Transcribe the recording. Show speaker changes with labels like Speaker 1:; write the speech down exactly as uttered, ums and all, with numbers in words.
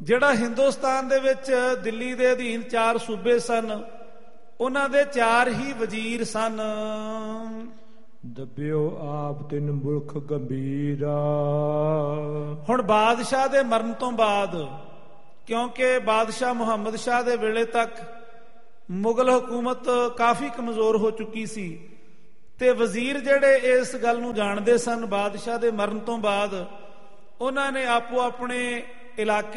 Speaker 1: ਜਿਹੜਾ ਹਿੰਦੁਸਤਾਨ ਦੇ ਵਿੱਚ ਦਿੱਲੀ ਦੇ ਅਧੀਨ ਚਾਰ ਸੂਬੇ ਸਨ, ਉਹਨਾਂ ਦੇ ਚਾਰ ਹੀ ਵਜ਼ੀਰ ਸਨ।
Speaker 2: ਦੱਬਿਓ ਆਪ ਤਿੰਨ ਮੁਲਕ ਗੰਭੀਰਾ।
Speaker 1: ਹੁਣ ਬਾਦਸ਼ਾਹ ਦੇ ਮਰਨ ਤੋਂ ਬਾਅਦ, ਕਿਉਂਕਿ ਬਾਦਸ਼ਾਹ ਮੁਹੰਮਦ ਸ਼ਾਹ ਦੇ ਵੇਲੇ ਤੱਕ ਮੁਗਲ ਹਕੂਮਤ ਕਾਫੀ ਕਮਜ਼ੋਰ ਹੋ ਚੁੱਕੀ ਸੀ, ਤੇ ਵਜ਼ੀਰ ਜਿਹੜੇ ਇਸ ਗੱਲ ਨੂੰ ਜਾਣਦੇ ਸਨ ਬਾਦਸ਼ਾਹ ਦੇ ਮਰਨ ਤੋਂ ਬਾਅਦ, ਉਹਨਾਂ ਨੇ ਆਪੋ ਆਪਣੇ ਇਲਾਕੇ